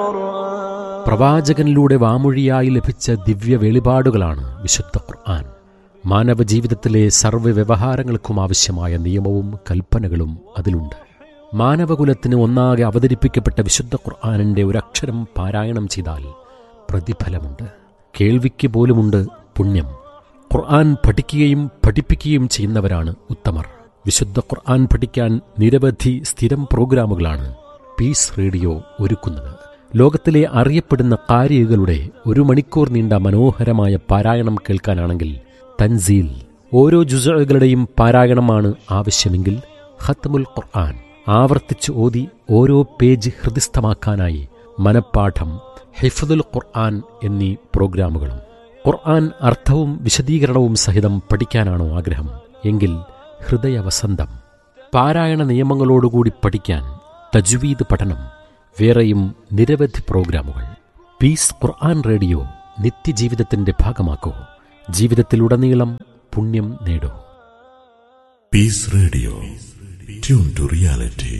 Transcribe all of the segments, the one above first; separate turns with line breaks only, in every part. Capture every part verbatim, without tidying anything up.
പ്രവാചകനിലൂടെ വാമൊഴിയായി ലഭിച്ച ദിവ്യ വെളിപാടുകളാണ് വിശുദ്ധ ഖുർആൻ. മാനവ ജീവിതത്തിലെ സർവ്വ വ്യവഹാരങ്ങൾക്കും ആവശ്യമായ നിയമവും കൽപ്പനകളും അതിലുണ്ട്. മാനവകുലത്തിന് ഒന്നാകെ അവതരിപ്പിക്കപ്പെട്ട വിശുദ്ധ ഖുർആനിന്റെ ഒരക്ഷരം പാരായണം ചെയ്താൽ പ്രതിഫലമുണ്ട്, കേൾവിക്ക് പോലുമുണ്ട് പുണ്യം. ഖുർആൻ പഠിക്കുകയും പഠിപ്പിക്കുകയും ചെയ്യുന്നവരാണ് ഉത്തമർ. വിശുദ്ധ ഖുർആൻ പഠിക്കാൻ നിരവധി സ്ഥിരം പ്രോഗ്രാമുകളാണ് പീസ് റേഡിയോ ഒരുക്കുന്നത്. ലോകത്തിലെ അറിയപ്പെടുന്ന ഖാരികളുടെ ഒരു മണിക്കൂർ നീണ്ട മനോഹരമായ പാരായണം കേൾക്കാനാണെങ്കിൽ തൻസീൽ, ഓരോ ജുസ്ഉകളുടെയും പാരായണമാണ് ആവശ്യമെങ്കിൽ ഖത്മുൽ ഖുർആൻ, ആവർത്തിച്ച് ഓതി ഓരോ പേജ് ഹൃദിസ്ഥമാക്കാനായി മനപ്പാഠം, ഹിഫ്ദുൽ ഖുർആൻ എന്നീ പ്രോഗ്രാമുകളും. ഖുർആൻ അർത്ഥവും വിശദീകരണവും സഹിതം പഠിക്കാനാണോ ആഗ്രഹം? എങ്കിൽ ഹൃദയവസന്തം, പാരായണ നിയമങ്ങളോടുകൂടി പഠിക്കാൻ തജ്വീദ് പഠനം, വേറെയും നിരവധി പ്രോഗ്രാമുകൾ. പീസ് ഖുർആൻ റേഡിയോ നിത്യജീവിതത്തിന്റെ ഭാഗമാക്കൂ. ജീവിതത്തിലുടനീളം പുണ്യം നേടൂ.
Piece radio, tune to reality.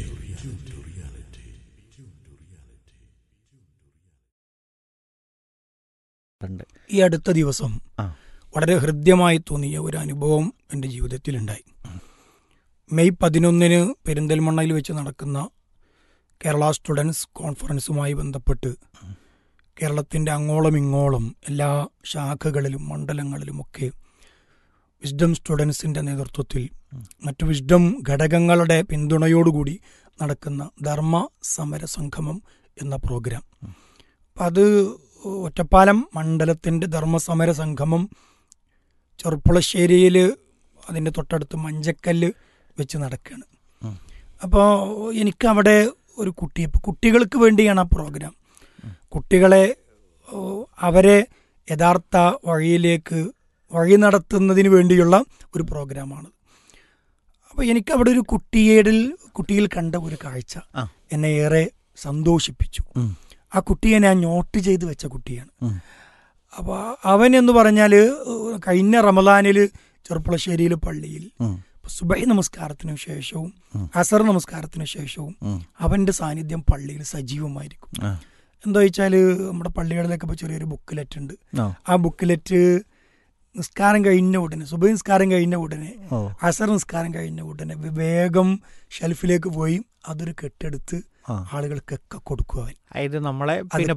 ഈ അടുത്ത ദിവസം വളരെ ഹൃദ്യമായി തോന്നിയ ഒരു അനുഭവം എൻ്റെ ജീവിതത്തിലുണ്ടായി. മെയ് പതിനൊന്നിന് പെരിന്തൽമണ്ണയിൽ വെച്ച് നടക്കുന്ന കേരള സ്റ്റുഡൻസ് കോൺഫറൻസുമായി ബന്ധപ്പെട്ട് കേരളത്തിൻ്റെ അങ്ങോളം ഇങ്ങോളം എല്ലാ ശാഖകളിലും മണ്ഡലങ്ങളിലുമൊക്കെ വിസ്ഡം സ്റ്റുഡൻസിൻ്റെ നേതൃത്വത്തിൽ മറ്റു വിസ്ഡം ഘടകങ്ങളുടെ പിന്തുണയോടുകൂടി നടക്കുന്ന ധർമ്മ സമര സംഗമം എന്ന പ്രോഗ്രാം. അപ്പം അത് ഒറ്റപ്പാലം മണ്ഡലത്തിൻ്റെ ധർമ്മസമര സംഗമം ചെറുപ്പുളശ്ശേരിയിൽ അതിൻ്റെ തൊട്ടടുത്ത് മഞ്ചക്കല്ല് വെച്ച് നടക്കുകയാണ്. അപ്പോൾ എനിക്കവിടെ ഒരു കുട്ടി, കുട്ടികൾക്ക് വേണ്ടിയാണ് ആ പ്രോഗ്രാം. കുട്ടികളെ അവരെ യഥാർത്ഥ വഴിയിലേക്ക് വഴി നടത്തുന്നതിന് വേണ്ടിയുള്ള ഒരു പ്രോഗ്രാമാണ്. അപ്പോൾ എനിക്കവിടെ ഒരു കുട്ടിയേടിൽ കുട്ടിയിൽ കണ്ട ഒരു കാഴ്ച എന്നെ ഏറെ സന്തോഷിപ്പിച്ചു. ആ കുട്ടിയെ ഞാൻ നോട്ട് ചെയ്ത് വെച്ച കുട്ടിയാണ്. അപ്പോൾ അവൻ എന്ന് പറഞ്ഞാൽ കഴിഞ്ഞ റമദാനിൽ ചെറുപ്പുളശ്ശേരിയിൽ പള്ളിയിൽ സുബഹി നമസ്കാരത്തിനു ശേഷവും അസർ നമസ്കാരത്തിനു ശേഷവും അവൻ്റെ സാന്നിധ്യം പള്ളിയിൽ സജീവമായിരിക്കും. എന്താ വെച്ചാൽ നമ്മുടെ പള്ളികളിലൊക്കെ ഇപ്പോൾ ചെറിയൊരു ബുക്കിലെറ്റ് ഉണ്ട്. ആ ബുക്കിലെറ്റ് നിസ്കാരം കഴിഞ്ഞ ഉടനെ, സുബഹി നിസ്കാരം കഴിഞ്ഞ ഉടനെ, അസർ നിസ്കാരം കഴിഞ്ഞ ഉടനെ വേഗം ഷെൽഫിലേക്ക് പോയി അതൊരു കെട്ടെടുത്ത് ആളുകൾക്കൊക്കെ കൊടുക്കുക.
നമ്മളെ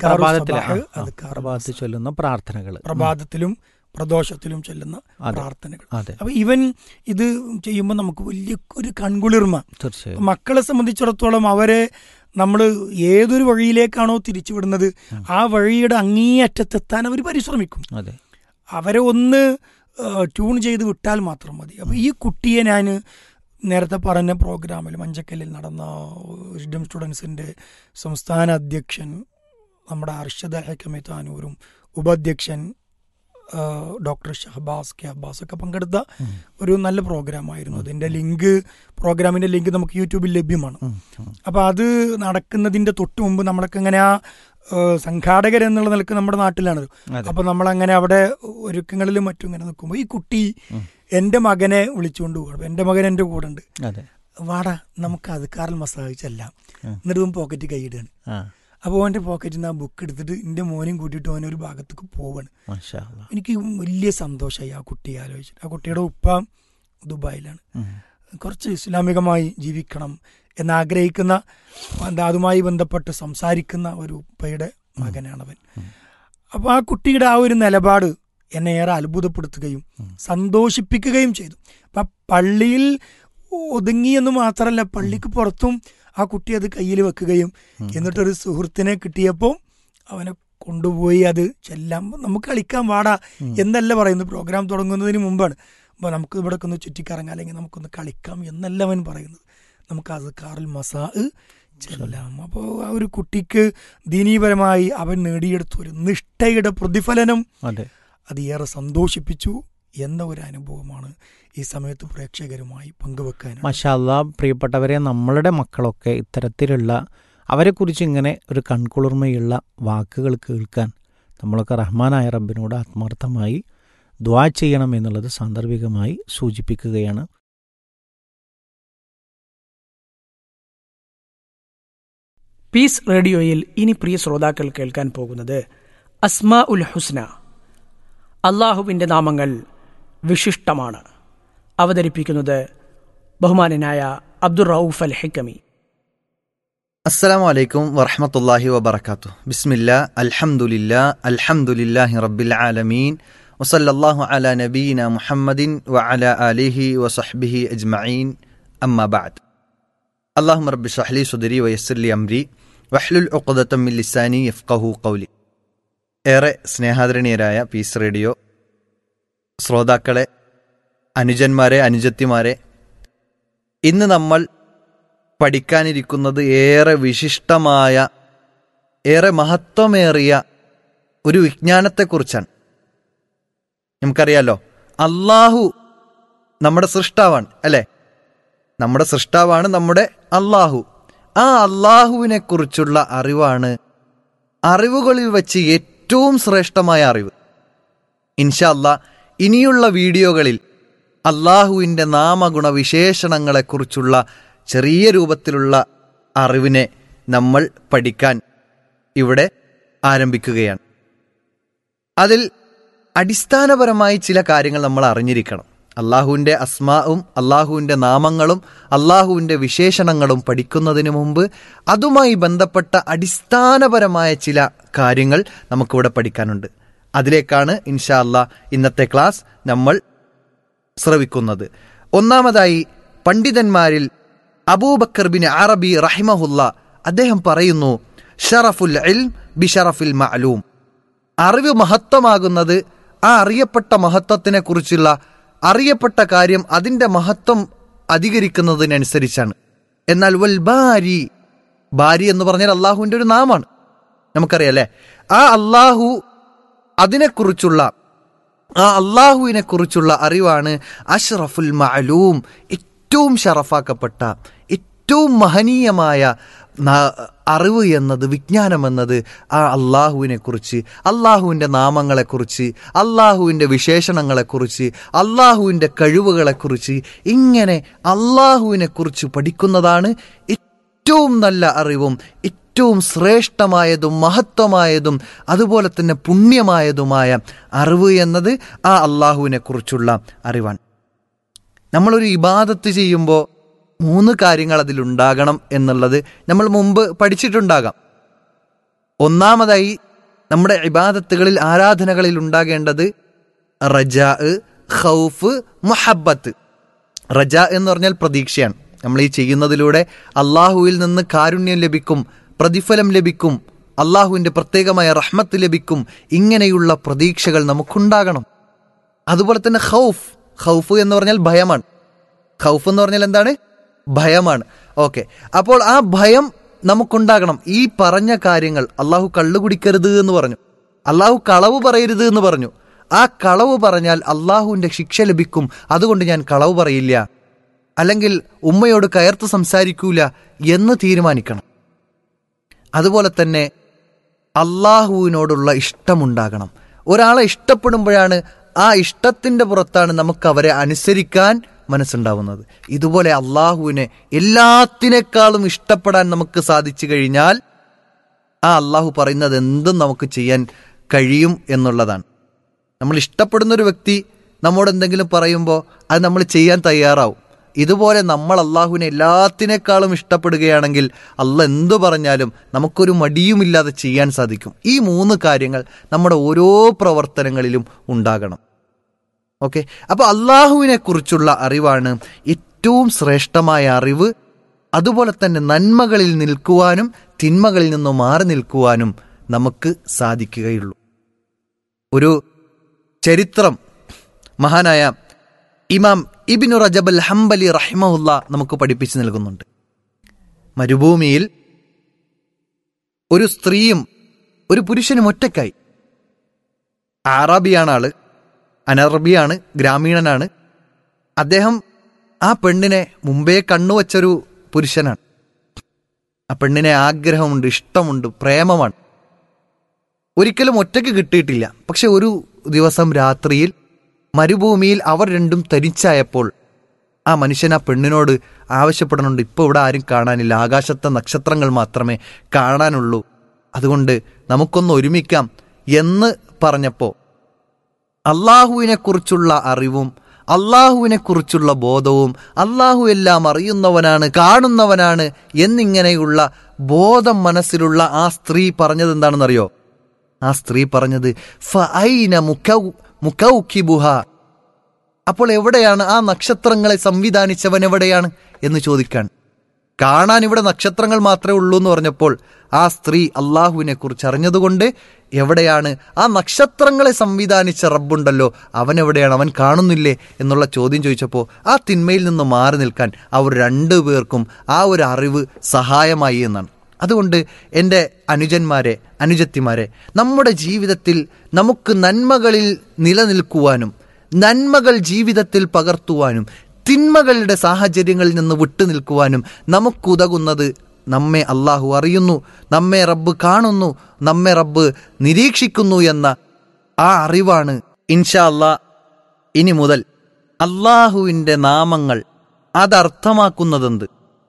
ചൊല്ലുന്ന പ്രാർത്ഥനകൾ,
പ്രഭാതത്തിലും പ്രദോഷത്തിലും ചൊല്ലുന്ന പ്രാർത്ഥനകൾ. അപ്പൊ ഇവൻ ഇത് ചെയ്യുമ്പോൾ നമുക്ക് വലിയ ഒരു കൺകുളിർമ. മക്കളെ സംബന്ധിച്ചിടത്തോളം അവരെ നമ്മൾ ഏതൊരു വഴിയിലേക്കാണോ തിരിച്ചുവിടുന്നത് ആ വഴിയുടെ അങ്ങേയറ്റത്തെത്താൻ അവർ പരിശ്രമിക്കും. അവരെ ഒന്ന് ട്യൂൺ ചെയ്ത് വിട്ടാൽ മാത്രം മതി. അപ്പോൾ ഈ കുട്ടിയെ ഞാൻ നേരത്തെ പറഞ്ഞ പ്രോഗ്രാമിൽ മഞ്ചക്കല്ലിൽ നടന്ന വിസ്ഡം സ്റ്റുഡൻസിൻ്റെ സംസ്ഥാന അധ്യക്ഷൻ നമ്മുടെ അർഷദ ഹക്കമി താനൂരും ഉപാധ്യക്ഷൻ ഡോക്ടർ ഷഹബാസ് കെ അബ്ബാസ് ഒക്കെ പങ്കെടുത്ത ഒരു നല്ല പ്രോഗ്രാമായിരുന്നു. അതിൻ്റെ ലിങ്ക്, പ്രോഗ്രാമിൻ്റെ ലിങ്ക് നമുക്ക് യൂട്യൂബിൽ ലഭ്യമാണ്. അപ്പോൾ അത് നടക്കുന്നതിൻ്റെ തൊട്ട് മുമ്പ് നമ്മളൊക്കെ ഇങ്ങനെ ആ സംഘാടകരെന്നുള്ള നിലക്ക് നമ്മുടെ നാട്ടിലാണ്. അപ്പോൾ നമ്മളങ്ങനെ അവിടെ ഒരുക്കങ്ങളിലും മറ്റും ഇങ്ങനെ നിൽക്കുമ്പോൾ ഈ കുട്ടി എൻ്റെ മകനെ വിളിച്ചുകൊണ്ട് പോകും. അപ്പം എൻ്റെ മകൻ എൻ്റെ കൂടെ ഉണ്ട്. വാടാ നമുക്ക് അദ്കാറുൽ മസാഹ് ചെല്ലാം. എന്നിട്ട് പോക്കറ്റ് കൈയിടുകയാണ്. അപ്പോൾ അവൻ്റെ പോക്കറ്റിൽ നിന്ന് ആ ബുക്ക് എടുത്തിട്ട് എൻ്റെ മോനെയും കൂട്ടിയിട്ട് അവനെ ഒരു ഭാഗത്തേക്ക് പോവാണ്. എനിക്ക് വലിയ സന്തോഷമായി ആ കുട്ടിയെ ആലോചിച്ചിട്ട്. ആ കുട്ടിയുടെ ഉപ്പ ദുബായിലാണ്. കുറച്ച് ഇസ്ലാമികമായി ജീവിക്കണം എന്നാഗ്രഹിക്കുന്ന, അതുമായി ബന്ധപ്പെട്ട് സംസാരിക്കുന്ന ഒരു ഉപ്പയുടെ മകനാണവൻ. അപ്പോൾ ആ കുട്ടിയുടെ ആ ഒരു നിലപാട് എന്നെ ഏറെ അത്ഭുതപ്പെടുത്തുകയും സന്തോഷിപ്പിക്കുകയും ചെയ്തു. അപ്പം പള്ളിയിൽ ഒതുങ്ങിയെന്ന് മാത്രമല്ല, പള്ളിക്ക് പുറത്തും ആ കുട്ടി അത് കയ്യിൽ വെക്കുകയും എന്നിട്ടൊരു സുഹൃത്തിനെ കിട്ടിയപ്പോൾ അവനെ കൊണ്ടുപോയി അത് ചെല്ലാം. നമുക്ക് കളിക്കാൻ വാടാ എന്നല്ല പറയുന്നത്, പ്രോഗ്രാം തുടങ്ങുന്നതിന് മുമ്പാണ്. അപ്പോൾ നമുക്ക് ഇവിടെ ഒന്ന് ചുറ്റിക്കറങ്ങാം, അല്ലെങ്കിൽ നമുക്കൊന്ന് കളിക്കാം എന്നല്ല അവൻ പറയുന്നത്. നമുക്ക് അദ്കാറുൽ മസാഹ് ചെല്ലാം. അപ്പോൾ ആ ഒരു കുട്ടിക്ക് ദീനീപരമായി അവൻ നേടിയെടുത്ത ഒരു നിഷ്ഠയുടെ പ്രതിഫലനം അത് ഏറെ സന്തോഷിപ്പിച്ചു എന്ന ഒരു അനുഭവമാണ് ഈ സമയത്ത് പ്രേക്ഷകരുമായി പങ്കുവെക്കാൻ.
മാഷാ അല്ലാഹ്, പ്രിയപ്പെട്ടവരെ, നമ്മളുടെ മക്കളൊക്കെ ഇത്തരത്തിലുള്ള അവരെക്കുറിച്ച് ഇങ്ങനെ ഒരു കൺകുളിർമയുള്ള വാക്കുകൾ കേൾക്കാൻ നമ്മളൊക്കെ റഹ്മാനായ റബ്ബിനോട് ആത്മാർത്ഥമായി ദുആ ചെയ്യണം എന്നുള്ളത് സാന്ദർഭികമായി സൂചിപ്പിക്കുകയാണ്.
പീസ് റേഡിയോയിൽ ഇനി പ്രിയ ശ്രോതാക്കൾ കേൾക്കാൻ പോകുന്നത് അസ്മാ ഉൽ ഹുസ്ന, അള്ളാഹുവിൻ്റെ നാമങ്ങൾ വിശിഷ്ടമാണ്. അവതരിപ്പിക്കുന്നത് ബഹുമാനനായ അബ്ദുർ റഊഫ് അൽ ഹിക്കമി.
അസ്സലാമു അലൈക്കും വറഹ്മത്തുള്ളാഹി വബറകാതുഹു. ബിസ്മില്ലാ അൽഹംദുലില്ലാ അൽഹംദുലില്ലാഹി റബ്ബിൽ ആലമീൻ വസല്ലല്ലാഹു അലാ നബീന മുഹമ്മദിൻ വഅലാ ആലിഹി വസഹ്ബിഹി അജ്മഈൻ. അമ്മാ ബഅദ്. അല്ലാഹുമ്മ റബ്ബി ഇശ്റഹ് ലി സദ്രി വയസ്സിർ ലി അംരി വഹ്ലുൽ ഉഖ്ദതം മിൻ ലിസാനി യഫ്ഖഹു ഖൗലി. ഏറെ സ്നേഹാദരണീയരായ പീസ് റേഡിയോ ശ്രോതാക്കളെ, അനുജന്മാരെ, അനുജത്തിമാരെ, ഇന്ന് നമ്മൾ പഠിക്കാനിരിക്കുന്നത് ഏറെ വിശിഷ്ടമായ, ഏറെ മഹത്വമേറിയ ഒരു വിജ്ഞാനത്തെക്കുറിച്ചാണ്. നമുക്കറിയാലോ, അള്ളാഹു നമ്മുടെ സൃഷ്ടാവാണ്, അല്ലേ? നമ്മുടെ സൃഷ്ടാവാണ് നമ്മുടെ അള്ളാഹു. ആ അള്ളാഹുവിനെ കുറിച്ചുള്ള അറിവാണ് അറിവുകളിൽ വച്ച് ഏറ്റവും ശ്രേഷ്ഠമായ അറിവ്. ഇൻഷാ അല്ലാഹ് ഇനിയുള്ള വീഡിയോകളിൽ അള്ളാഹുവിൻ്റെ നാമഗുണ വിശേഷണങ്ങളെക്കുറിച്ചുള്ള ചെറിയ രൂപത്തിലുള്ള അറിവിനെ നമ്മൾ പഠിക്കാൻ ഇവിടെ ആരംഭിക്കുകയാണ്. അതിൽ അടിസ്ഥാനപരമായി ചില കാര്യങ്ങൾ നമ്മൾ അറിഞ്ഞിരിക്കണം. അള്ളാഹുവിൻ്റെ അസ്മാവും അള്ളാഹുവിൻ്റെ നാമങ്ങളും അള്ളാഹുവിൻ്റെ വിശേഷണങ്ങളും പഠിക്കുന്നതിന് മുമ്പ് അതുമായി ബന്ധപ്പെട്ട അടിസ്ഥാനപരമായ ചില കാര്യങ്ങൾ നമുക്കിവിടെ പഠിക്കാനുണ്ട്. അതിലേക്കാണ് ഇൻഷാ അല്ലാഹ് ഇന്നത്തെ ക്ലാസ് നമ്മൾ ശ്രവിക്കുന്നത്. ഒന്നാമതായി, പണ്ഡിതന്മാരിൽ അബൂബക്കർ ബിൻ അറബി റഹിമഹുല്ല അദ്ദേഹം പറയുന്നു, ഷറഫുൽ ഇൽം ബിഷറഫിൽ മഅലൂം. അറിവ് മഹത്വമാകുന്നത് ആ അറിയപ്പെട്ട മഹത്വത്തിനെ കുറിച്ചുള്ള അറിയപ്പെട്ട കാര്യം അതിൻ്റെ മഹത്വം അധികരിക്കുന്നതിനനുസരിച്ചാണ്. എന്നാൽ വൽ ബാരി, ബാരി എന്ന് പറഞ്ഞാൽ അള്ളാഹുവിൻ്റെ ഒരു നാമാണ്, നമുക്കറിയാലേ. ആ അള്ളാഹു അതിനെക്കുറിച്ചുള്ള ആ അള്ളാഹുവിനെ കുറിച്ചുള്ള അറിവാണ് അഷ്റഫുൽ മഅലൂം, ഏറ്റവും ഷറഫാക്കപ്പെട്ട, ഏറ്റവും മഹനീയമായ അറിവ് എന്നത്, വിജ്ഞാനം എന്നത് ആ അള്ളാഹുവിനെ കുറിച്ച്, അള്ളാഹുവിൻ്റെ നാമങ്ങളെക്കുറിച്ച്, അള്ളാഹുവിൻ്റെ വിശേഷണങ്ങളെക്കുറിച്ച്, അള്ളാഹുവിൻ്റെ കഴിവുകളെക്കുറിച്ച്, ഇങ്ങനെ അള്ളാഹുവിനെ കുറിച്ച് പഠിക്കുന്നതാണ് ഏറ്റവും നല്ല അറിവും ഏറ്റവും ശ്രേഷ്ഠമായതും മഹത്വമായതും അതുപോലെ തന്നെ പുണ്യമായതുമായ അറിവ് എന്നത് ആ അള്ളാഹുവിനെ കുറിച്ചുള്ള അറിവാണ്. നമ്മളൊരു ഇബാദത്ത് ചെയ്യുമ്പോൾ മൂന്ന് കാര്യങ്ങൾ അതിലുണ്ടാകണം എന്നുള്ളത് നമ്മൾ മുമ്പ് പഠിച്ചിട്ടുണ്ടാകാം. ഒന്നാമതായി, നമ്മുടെ ഇബാദത്തുകളിൽ, ആരാധനകളിൽ ഉണ്ടാകേണ്ടത് റജാ, ഖൗഫ്, മുഹബ്ബത്ത്. റജാ എന്ന് പറഞ്ഞാൽ പ്രതീക്ഷയാണ്. നമ്മൾ ഈ ചെയ്യുന്നതിലൂടെ അള്ളാഹുവിൽ നിന്ന് കാരുണ്യം ലഭിക്കും, പ്രതിഫലം ലഭിക്കും, അള്ളാഹുവിൻ്റെ പ്രത്യേകമായ റഹ്മത്ത് ലഭിക്കും, ഇങ്ങനെയുള്ള പ്രതീക്ഷകൾ നമുക്കുണ്ടാകണം. അതുപോലെ തന്നെ ഖൗഫ്, ഖൗഫ് എന്ന് പറഞ്ഞാൽ ഭയമാണ്. ഖൗഫ് എന്ന് പറഞ്ഞാൽ എന്താണ്? ഭയമാണ്. ഓക്കെ, അപ്പോൾ ആ ഭയം നമുക്കുണ്ടാകണം. ഈ പറഞ്ഞ കാര്യങ്ങൾ, അള്ളാഹു കള്ളു കുടിക്കരുത് എന്ന് പറഞ്ഞു, അള്ളാഹു കളവ് പറയരുത് എന്ന് പറഞ്ഞു. ആ കളവ് പറഞ്ഞാൽ അള്ളാഹുവിൻ്റെ ശിക്ഷ ലഭിക്കും, അതുകൊണ്ട് ഞാൻ കളവ് പറയില്ല, അല്ലെങ്കിൽ ഉമ്മയോട് കയർത്ത് സംസാരിക്കൂല എന്ന് തീരുമാനിക്കണം. അതുപോലെ തന്നെ അള്ളാഹുവിനോടുള്ള ഇഷ്ടമുണ്ടാകണം. ഒരാളെ ഇഷ്ടപ്പെടുമ്പോഴാണ്, ആ ഇഷ്ടത്തിൻ്റെ പുറത്താണ് നമുക്ക് അവരെ അനുസരിക്കാൻ മനസ്സുണ്ടാവുന്നത്. ഇതുപോലെ അള്ളാഹുവിനെ എല്ലാത്തിനേക്കാളും ഇഷ്ടപ്പെടാൻ നമുക്ക് സാധിച്ചു കഴിഞ്ഞാൽ ആ അള്ളാഹു പറയുന്നത് എന്തും നമുക്ക് ചെയ്യാൻ കഴിയും എന്നുള്ളതാണ്. നമ്മൾ ഇഷ്ടപ്പെടുന്നൊരു വ്യക്തി നമ്മോട് എന്തെങ്കിലും പറയുമ്പോൾ അത് നമ്മൾ ചെയ്യാൻ തയ്യാറാവും. ഇതുപോലെ നമ്മൾ അള്ളാഹുവിനെ എല്ലാത്തിനേക്കാളും ഇഷ്ടപ്പെടുകയാണെങ്കിൽ അള്ളാഹ് എന്തു പറഞ്ഞാലും നമുക്കൊരു മടിയുമില്ലാതെ ചെയ്യാൻ സാധിക്കും. ഈ മൂന്ന് കാര്യങ്ങൾ നമ്മുടെ ഓരോ പ്രവർത്തനങ്ങളിലും ഉണ്ടാകണം. ഓക്കെ, അപ്പോൾ അള്ളാഹുവിനെ കുറിച്ചുള്ള അറിവാണ് ഏറ്റവും ശ്രേഷ്ഠമായ അറിവ്. അതുപോലെ തന്നെ നന്മകളിൽ നിൽക്കുവാനും തിന്മകളിൽ നിന്നും മാറി നിൽക്കുവാനും നമുക്ക് സാധിക്കുകയുള്ളൂ. ഒരു ചരിത്രം മഹാനായ ഇമാം ഇബ്നു റജബ് അൽ ഹംബലി റഹിമഹുല്ല നമുക്ക് പഠിപ്പിച്ചു നൽകുന്നുണ്ട്. മരുഭൂമിയിൽ ഒരു സ്ത്രീയും ഒരു പുരുഷനും ഒറ്റയ്ക്കായി. അറബിയാണ് ആള്, അനറബിയാണ്, ഗ്രാമീണനാണ്. അദ്ദേഹം ആ പെണ്ണിനെ മുമ്പേ കണ്ണുവച്ചൊരു പുരുഷനാണ്. ആ പെണ്ണിനെ ആഗ്രഹമുണ്ട്, ഇഷ്ടമുണ്ട്, പ്രേമമാണ്. ഒരിക്കലും ഒറ്റയ്ക്ക് കിട്ടിയിട്ടില്ല. പക്ഷെ ഒരു ദിവസം രാത്രിയിൽ മരുഭൂമിയിൽ അവർ രണ്ടും തനിച്ചായപ്പോൾ ആ മനുഷ്യൻ ആ പെണ്ണിനോട് ആവശ്യപ്പെടുന്നുണ്ട്, ഇപ്പോൾ ഇവിടെ ആരും കാണാനില്ല, ആകാശത്തെ നക്ഷത്രങ്ങൾ മാത്രമേ കാണാനുള്ളൂ, അതുകൊണ്ട് നമുക്കൊന്ന് ഒരുമിക്കാം എന്ന് പറഞ്ഞപ്പോൾ അള്ളാഹുവിനെക്കുറിച്ചുള്ള അറിവും അള്ളാഹുവിനെക്കുറിച്ചുള്ള ബോധവും അള്ളാഹു എല്ലാം അറിയുന്നവനാണ്, കാണുന്നവനാണ് എന്നിങ്ങനെയുള്ള ബോധം മനസ്സിലുള്ള ആ സ്ത്രീ പറഞ്ഞത് എന്താണെന്നറിയോ? ആ സ്ത്രീ പറഞ്ഞത് ഫഅൈന മുകൗ മുകൗകിബുഹ, അപ്പോൾ എവിടെയാണ് ആ നക്ഷത്രങ്ങളെ സംവിധാനിച്ചവൻ എവിടെയാണ് എന്ന് ചോദിക്കാൻ. കാണാൻ ഇവിടെ നക്ഷത്രങ്ങൾ മാത്രമേ ഉള്ളൂ എന്ന് പറഞ്ഞപ്പോൾ ആ സ്ത്രീ അള്ളാഹുവിനെ കുറിച്ച് അറിഞ്ഞതുകൊണ്ട് എവിടെയാണ് ആ നക്ഷത്രങ്ങളെ സംവിധാനിച്ച റബ്ബുണ്ടല്ലോ അവൻ എവിടെയാണ്, അവൻ കാണുന്നില്ലേ എന്നുള്ള ചോദ്യം ചോദിച്ചപ്പോൾ ആ തിന്മയിൽ നിന്ന് മാറി നിൽക്കാൻ അവർ രണ്ടു പേർക്കും ആ ഒരു അറിവ് സഹായമായി എന്നാണ്. അതുകൊണ്ട് എൻ്റെ അനുജന്മാരെ, അനുജത്തിമാരെ, നമ്മുടെ ജീവിതത്തിൽ നമുക്ക് നന്മകളിൽ നിലനിൽക്കുവാനും നന്മകൾ ജീവിതത്തിൽ പകർത്തുവാനും തിന്മകളുടെ സാഹചര്യങ്ങളിൽ നിന്ന് വിട്ടുനിൽക്കുവാനും നമുക്കുതകുന്നത് നമ്മെ അള്ളാഹു അറിയുന്നു, നമ്മെ റബ്ബ് കാണുന്നു, നമ്മെ റബ്ബ് നിരീക്ഷിക്കുന്നു എന്ന ആ അറിവാണ്. ഇൻഷാ അല്ലാഹ് ഇനി മുതൽ അള്ളാഹുവിൻ്റെ നാമങ്ങൾ അതർത്ഥമാക്കുന്നതെന്ത്,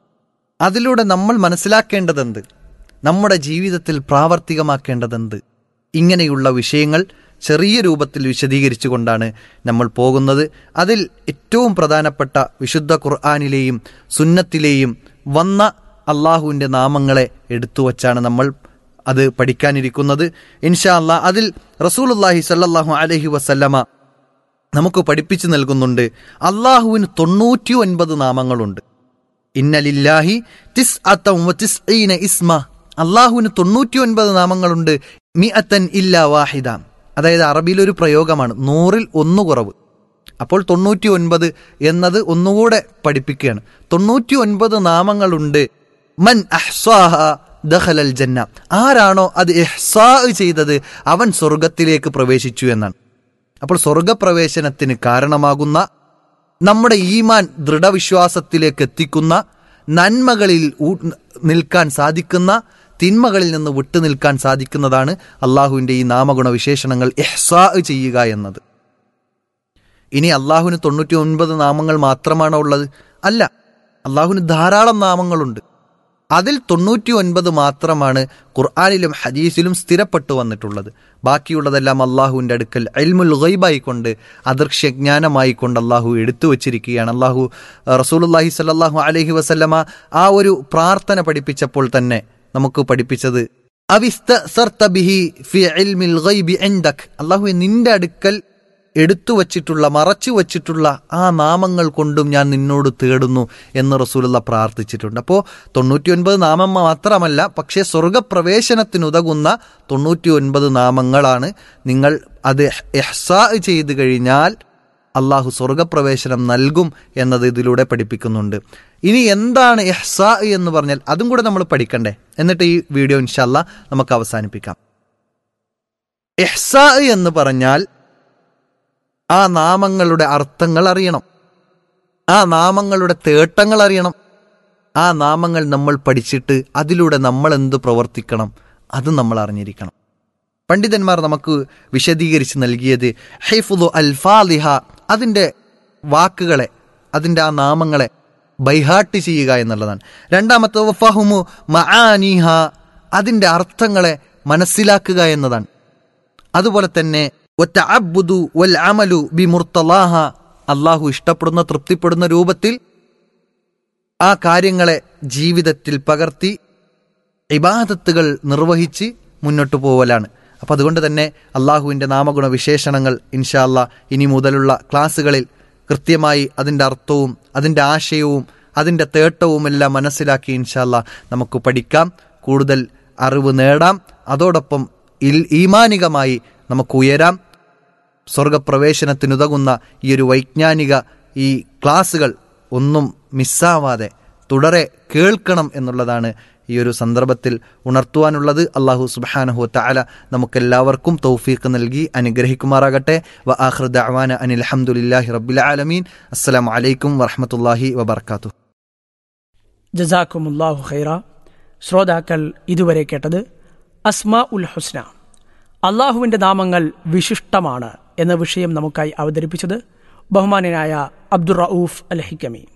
അതിലൂടെ നമ്മൾ മനസ്സിലാക്കേണ്ടതെന്ത്, നമ്മുടെ ജീവിതത്തിൽ പ്രാവർത്തികമാക്കേണ്ടതെന്ത്, ഇങ്ങനെയുള്ള വിഷയങ്ങൾ ചെറിയ രൂപത്തിൽ വിശദീകരിച്ചു കൊണ്ടാണ് നമ്മൾ പോകുന്നത്. അതിൽ ഏറ്റവും പ്രധാനപ്പെട്ട വിശുദ്ധ ഖുർആനിലെയും സുന്നത്തിലെയും വന്ന അള്ളാഹുവിൻ്റെ നാമങ്ങളെ എടുത്തു വച്ചാണ് നമ്മൾ അത് പഠിക്കാനിരിക്കുന്നത്. ഇൻഷാ അല്ലാഹ് അതിൽ റസൂലുള്ളാഹി സ്വല്ലല്ലാഹു അലൈഹി വസല്ലമ നമുക്ക് പഠിപ്പിച്ചു നൽകുന്നുണ്ട്. അള്ളാഹുവിന് തൊണ്ണൂറ്റി ഒൻപത് നാമങ്ങളുണ്ട്. ഇന്നലില്ലാഹി തിസ്അതൻ വതിസ്ഈന ഇസ്മ, അള്ളാഹുവിന് തൊണ്ണൂറ്റി ഒൻപത് നാമങ്ങളുണ്ട്. മിഅത്തൻ ഇല്ലാ വാഹിദ, അതായത് അറബിയിലൊരു പ്രയോഗമാണ്, നൂറിൽ ഒന്ന് കുറവ്. അപ്പോൾ തൊണ്ണൂറ്റി ഒൻപത് എന്നത് ഒന്നുകൂടെ പഠിപ്പിക്കുകയാണ്. തൊണ്ണൂറ്റി ഒൻപത് നാമങ്ങളുണ്ട്. മൻ അഹ്സാഹ ദഖലൽ ജന്ന, ആരാണോ അത് ഇഹ്സാ ചെയ്തത് അവൻ സ്വർഗത്തിലേക്ക് പ്രവേശിച്ചു എന്നാണ്. അപ്പോൾ സ്വർഗപ്രവേശനത്തിന് കാരണമാകുന്ന, നമ്മുടെ ഈമാൻ ദൃഢവിശ്വാസത്തിലേക്ക് എത്തിക്കുന്ന, നന്മകളിൽ നിൽക്കാൻ സാധിക്കുന്ന, തിന്മകളിൽ നിന്ന് വിട്ടു നിൽക്കാൻ സാധിക്കുന്നതാണ് അള്ളാഹുവിൻ്റെ ഈ നാമഗുണ വിശേഷണങ്ങൾ ഇഹ്സാ ചെയ്യുക എന്നത്. ഇനി അള്ളാഹുവിന് തൊണ്ണൂറ്റി ഒൻപത് നാമങ്ങൾ മാത്രമാണോ ഉള്ളത്? അല്ല, അള്ളാഹുവിന് ധാരാളം നാമങ്ങളുണ്ട്. അതിൽ തൊണ്ണൂറ്റി ഒൻപത് മാത്രമാണ് ഖുർആനിലും ഹദീസിലും സ്ഥിരപ്പെട്ടു വന്നിട്ടുള്ളത്. ബാക്കിയുള്ളതെല്ലാം അള്ളാഹുവിൻ്റെ അടുക്കൽ ഇൽമുൽ ഗൈബായിക്കൊണ്ട്, അദൃശ്യജ്ഞാനമായിക്കൊണ്ട് അള്ളാഹു എടുത്തു വച്ചിരിക്കുകയാണ്. അള്ളാഹു റസൂലുള്ളാഹി സ്വല്ലല്ലാഹു അലൈഹി വസല്ലമ ആ ഒരു പ്രാർത്ഥന പഠിപ്പിച്ചപ്പോൾ തന്നെ നമുക്ക് പഠിപ്പിച്ചത് അവിസ്തഅ്സർത ബിഹി ഫി ഇൽമിൽ ഗൈബി ഇൻദക്, അള്ളാഹു നിന്റെ അടുക്കൽ എടുത്തു വച്ചിട്ടുള്ള, മറച്ചു വച്ചിട്ടുള്ള ആ നാമങ്ങൾ കൊണ്ടും ഞാൻ നിന്നോട് തേടുന്നു എന്ന് റസൂലുള്ള പ്രാർത്ഥിച്ചിട്ടുണ്ട്. അപ്പോൾ തൊണ്ണൂറ്റി ഒൻപത് നാമം മാത്രമല്ല, പക്ഷേ സ്വർഗപ്രവേശനത്തിനുതകുന്ന തൊണ്ണൂറ്റി ഒൻപത് നാമങ്ങളാണ്. നിങ്ങൾ അത് ഇഹ്സാ ചെയ്ത് കഴിഞ്ഞാൽ അള്ളാഹു സ്വർഗപ്രവേശനം നൽകും എന്നത് ഇതിലൂടെ പഠിപ്പിക്കുന്നുണ്ട്. ഇനി എന്താണ് ഇഹ്സാ എന്ന് പറഞ്ഞാൽ അതും കൂടെ നമ്മൾ പഠിക്കണ്ടേ? എന്നിട്ട് ഈ വീഡിയോ ഇൻഷാ അല്ലാഹ് നമുക്ക് അവസാനിപ്പിക്കാം. ഇഹ്സാ എന്ന് പറഞ്ഞാൽ ആ നാമങ്ങളുടെ അർത്ഥങ്ങൾ അറിയണം, ആ നാമങ്ങളുടെ തേട്ടങ്ങൾ അറിയണം, ആ നാമങ്ങൾ നമ്മൾ പഠിച്ചിട്ട് അതിലൂടെ നമ്മൾ എന്ത് പ്രവർത്തിക്കണം അത് നമ്മൾ അറിഞ്ഞിരിക്കണം. പണ്ഡിതന്മാർ നമുക്ക് വിശദീകരിച്ച് നൽകിയത് ഹിഫ്ദു അൽഫാലിഹ, അതിൻ്റെ വാക്കുകളെ, അതിൻ്റെ ആ നാമങ്ങളെ ബൈഹാട്ട് ചെയ്യുക എന്നുള്ളതാണ്. രണ്ടാമത്തെ വഫഹുമു മആനിഹ, അതിൻ്റെ അർത്ഥങ്ങളെ മനസ്സിലാക്കുക എന്നതാണ്. അതുപോലെ തന്നെ വതഅബ്ബുദു വൽ അമലു ബിമുർത്തലാഹ, അള്ളാഹു ഇഷ്ടപ്പെടുന്ന, തൃപ്തിപ്പെടുന്ന രൂപത്തിൽ ആ കാര്യങ്ങളെ ജീവിതത്തിൽ പകർത്തി ഇബാദത്തുകൾ നിർവഹിച്ച് മുന്നോട്ട് പോവലാണ്. അപ്പം അതുകൊണ്ട് തന്നെ അള്ളാഹുവിൻ്റെ നാമഗുണ വിശേഷണങ്ങൾ ഇൻഷാ അല്ലാഹ് ഇനി മുതലുള്ള ക്ലാസ്സുകളിൽ കൃത്യമായി അതിൻ്റെ അർത്ഥവും അതിൻ്റെ ആശയവും അതിൻ്റെ തേട്ടവുമെല്ലാം മനസ്സിലാക്കി ഇൻഷാ അല്ലാഹ് നമുക്ക് പഠിക്കാം, കൂടുതൽ അറിവ് നേടാം. അതോടൊപ്പം ഇൽ ഈമാനികമായി നമുക്ക് ഉയരാം. സ്വർഗപ്രവേശനത്തിനുതകുന്ന ഈ ഒരു വൈജ്ഞാനിക ഈ ക്ലാസ്സുകൾ ഒന്നും മിസ്സാവാതെ തുടരെ കേൾക്കണം എന്നുള്ളതാണ് ഈ ഒരു സന്ദർഭത്തിൽ ഉണർത്തുവാനുള്ളത്. അള്ളാഹു സുബ്ഹാനഹു വ തആല നമുക്കെല്ലാവർക്കും തൗഫീഖ് നൽകി അനുഗ്രഹിക്കുമാറാകട്ടെ. വ ആഖിറു ദഅവാന അനിൽ ഹംദുലില്ലാഹി റബ്ബിൽ ആലമീൻ. അസ്സലാമു അലൈക്കും വറഹ്മത്തുള്ളാഹി വബറകാതുഹു.
ജസാക്കുമുല്ലാഹു ഖൈറ. ശ്രോതാക്കൾ ഇതുവരെ കേട്ടത് അസ്മാ ഉൽ ഹുസ്ന, അള്ളാഹുവിൻ്റെ നാമങ്ങൾ വിശിഷ്ടമാണ് എന്ന വിഷയം നമുക്കായി അവതരിപ്പിച്ചത് ബഹുമാന്യനായ അബ്ദുർ റഊഫ് അൽ ഹിക്കമി.